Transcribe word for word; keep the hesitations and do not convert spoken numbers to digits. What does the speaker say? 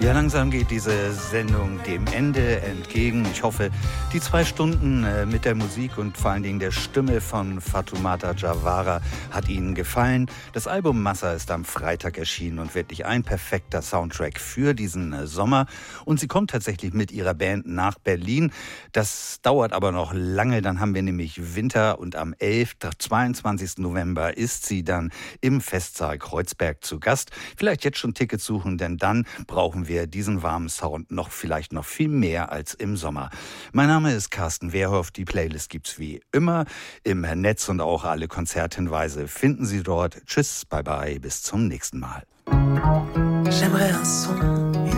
Ja, langsam geht diese Sendung dem Ende entgegen. Ich hoffe, die zwei Stunden äh, mit der Musik und vor allen Dingen der Stimme von Fatoumata Diawara hat Ihnen gefallen. Das Album Massa ist am Freitag erschienen und wirklich ein perfekter Soundtrack für diesen äh, Sommer. Und sie kommt tatsächlich mit ihrer Band nach Berlin. Das dauert aber noch lange. Dann haben wir nämlich Winter und am elften, zweiundzwanzigsten November ist sie dann im Festsaal Kreuzberg zu Gast. Vielleicht jetzt schon Tickets suchen, denn dann brauchen wir diesen warmen Sound noch vielleicht noch viel mehr als im Sommer. Mein Name ist Carsten Wehrhoff. Die Playlist gibt's wie immer im Netz und auch alle Konzerthinweise finden Sie dort. Tschüss, bye bye, bis zum nächsten Mal. J'aimerais un son